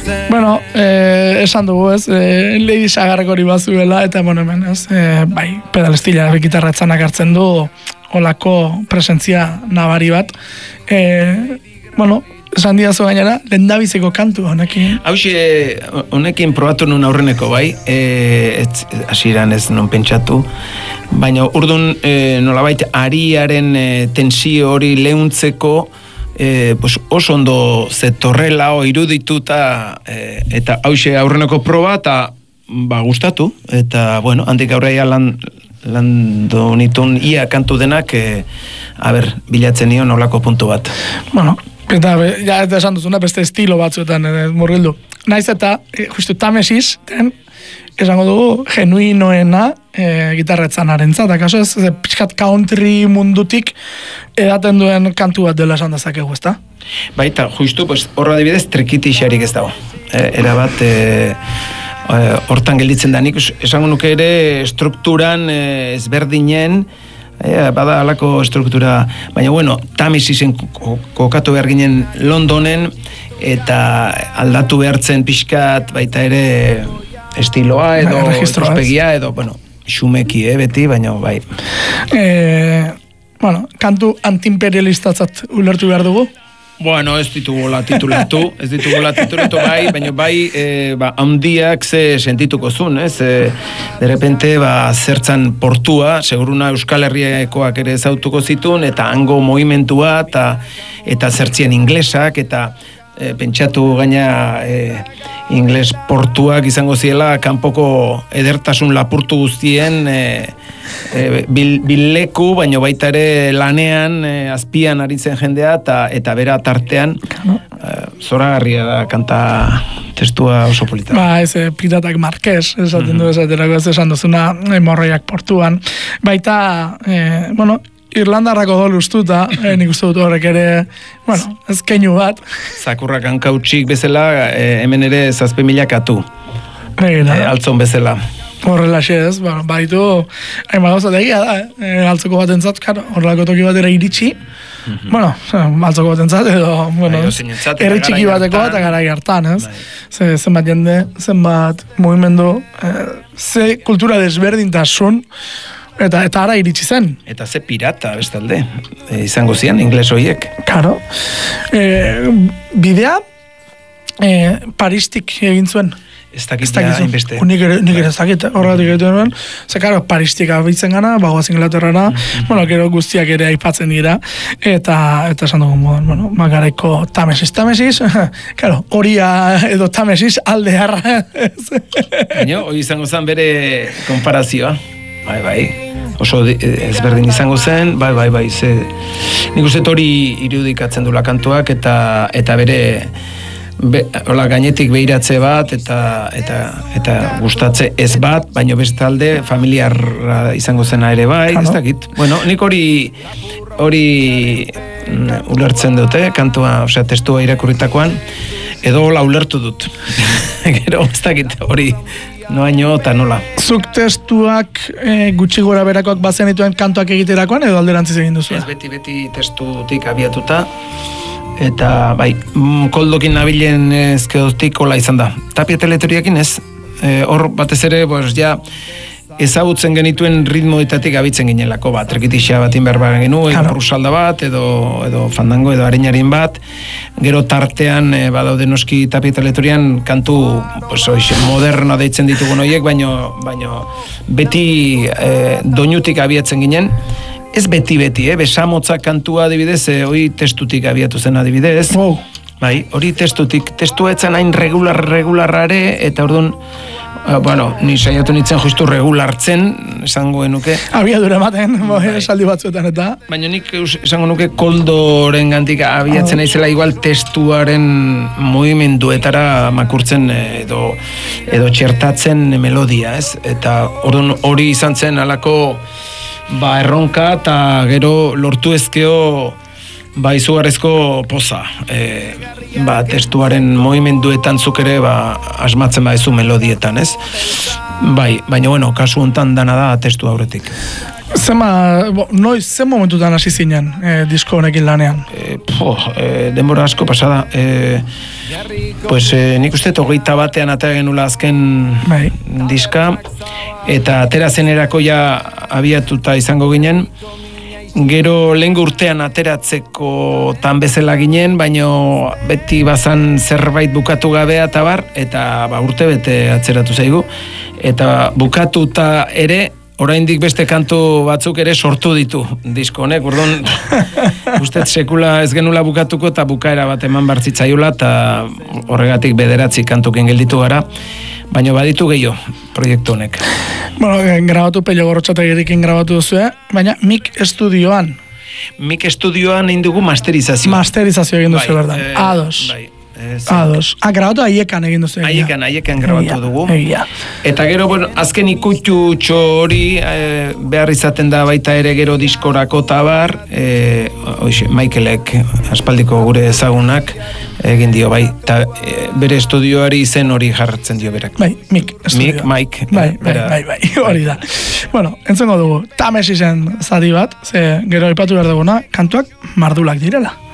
Bueno, esan dugu, ez, Lady Sagarrek hori bazuela, eta, bueno, hemen, ez, bai, pedalestila gitarra etzanak hartzen du, olako presentzia nabari bat. Bueno, esan diazu gainera, lendabizeko kantu honekin. Hauxe, honekin probatu nun aurreneko, bai, hasieran ez non pentsatu, baina urdun nolabait ariaren tensio hori leuntzeko, pues oso ondo zetorrela o irudituta, eta hauxe aurreneko proba, eta ba, gustatu, eta, bueno, handik aurreia landu nitun ia kantu denak, bilatzen nion nolako puntu bat. Bueno, eta esan duzuna beste estilo batzuetan murgildu. Naiz eta, justu Tamesis, esango dugu, genuinoena gitarretzanarentzat, akaso ez pixkat country mundutik edaten duen kantu bat dela esan dezakegu, ezta? Baita, justu, horra adibidez, trikitixarik ez dago. Erabat, hortan gelditzen da, nik esango nuke ere strukturan ezberdinen, bada alako struktura, baina bueno, Tamesisen kokatu behar ginen Londonen, eta aldatu behartzen pixkat, baita ere estiloa edo trospegia edo, bueno, xumeki, beti, baina bai. Bueno, kantu antiimperialistatzat ulertu behar dugu? Bueno, ez ditugula titulatu, bai, baina bai, handiak ze sentituko zuen, ez? De repente, zertzan portua, seguruna Euskal Herriakoak ere zautuko zituen, eta hango movimentua, eta zertzien inglesak, eta pentsatu gaina ingles portuak izango ziela, kanpoko edertasun lapurtu guztien bileku, baina baita ere lanean, azpian aritzen jendea, eta bera tartean, zoragarria da kanta testua oso polita. Ba, ez Piratak Marquez, esaten du esaterako ez esan duzuna, Morroiak portuan. Baita, bueno, Irlandarrako dolu ustuta, nik uste dut horrek ere, bueno, ez keinu bat. Zakurrak hankautxik bezala, hemen ere 7.000 katu. Altzon bezala. Horrela ez, baitu, hain gauza egia da, altzoko bat entzat, horrelako toki bat ere iritsi, bueno, altzoko bat entzat, edo, bueno, erritxiki bateko eta gara hartan, ez? Zenbat jende, zenbat movimendu, ze kultura desberdintasun, eta ara iritsi zen. Eta ze pirata, bestalde, izango zian, ingles horiek. Karo. Bidea, Paristik egin zuen. Ez dakit ja, inbeste. Nik ere ez dakit, horregatik egiten duen. Ze, karo, Paristik abitzen gana, bagoaz Inglaterrara, bueno, gero guztiak ere aipatzen dira, eta esan dugun modan, bueno, magaraiko Tamesis, karo, horia edo Tamesis aldearra. Baina, hori izango zen bere konparazioa. Bai, oso ezberdin izango zen, bai, ze nik uste hori irudikatzen dula kantuak, eta bere hola gainetik behiratze bat, eta gustatze ez bat, baino bestalde familiarra izango zena ere bai, ez dakit. Bueno, nik hori ulertzen dute, kantua, osea, testua irakurritakoan, edo hola ulertu dut. Gero, ez dakit, hori noaino eta nola. Zuk testuak gutxi gora berakoak bazenituen kantuak egiterakoan edo alderantziz egin duzu? Ez beti testutik abiatuta, eta bai, koldokin nabilen ezkedotik hola izan da. Tapia Teletoriakin ez, hor batez ere, ja, ezagutzen genituen ritmoetatik abitzen ginelako bat, trekitixa batin behar genuen, rusalda bat, edo fandango, edo arenarin bat, gero tartean badaude noski Tapia Teletorian kantu moderna deitzen ditugun horiek, baino beti doinutik abiatzen ginen, ez beti, besamotza kantua adibidez, hori testutik abiatu zen adibidez, bai, hori testua etzan hain regularrare, eta orduan, bueno, ni saiatu nintzen justu regulartzen, esango nuke. Abiadura ematen, esaldi batzuetan eta. Baina nik esango nuke koldoren gantik abiatzen naizela igual testuaren movimenduetara makurtzen edo txertatzen melodia, ez? Eta hori izan zen alako erronka eta gero lortu ezkeo izugarrizko poza. Testuaren movimenduetan zuk ere asmatzen baizu melodietan, ez? Bai, baina bueno, kasu hontan dana da testu aurretik. Noiz, zen momentutan hasi zinen disko honekin lanean? Denbora asko pasada. Nik uste 21 atera genula azken diska, eta atera zenerako ja abiatuta izango ginen. Gero lehengo urtean ateratzeko tan bezala ginen, baino beti bazan zerbait bukatu gabea eta bar, eta urte bete atzeratu zaigu. Eta bukatuta ere, oraindik beste kantu batzuk ere sortu ditu disko honek. Orduan, ustez sekula ez genula bukatuko eta bukaera bat eman bartzitzaiola, eta horregatik 9 kantukin gelditu gara, baina baditu gehiago proiektu honek. Grabatu Pello Gorrotxategirekin grabatu duzu, baina Mik Estudioan. Mik Estudioan egin dugu masterizazio. Masterizazio egin duzu, berdan. Ados. Ados. Grabatu Aiekan egin duzu. Aiekan grabatu dugu. Eta gero, azken ikutxu hori behar izaten da baita ere gero diskorako tabar, Michaelek, aspaldiko gure ezagunak, egin dio, eta bere estudioari izen hori jarratzen dio berak. Mik Estudio. Mike. Hori da. Entzengo dugu, Tames izen zati bat, gero ipatu behar duguna, kantuak mardulak direla.